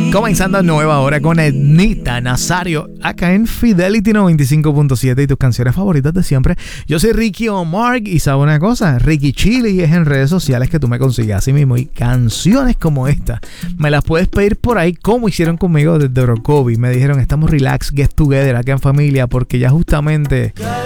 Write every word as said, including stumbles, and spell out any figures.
Comenzando nueva hora con Ednita Nazario, acá en Fidelity noventa y cinco punto siete y tus canciones favoritas de siempre. Yo soy Ricky Omar y sabe una cosa, Ricky Chili es en redes sociales que tú me consigues así mismo. Y canciones como esta me las puedes pedir por ahí, como hicieron conmigo desde Orocovi. Me dijeron, estamos relax, get together acá en familia, porque ya justamente